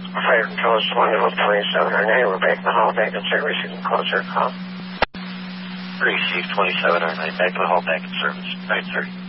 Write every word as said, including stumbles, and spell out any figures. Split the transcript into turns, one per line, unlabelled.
Fire control is one level twenty-seven R nine. We're back in the hall, back in service. You can close your call.
Receive twenty-seven R nine, back to the hall, back in service. nine thirty.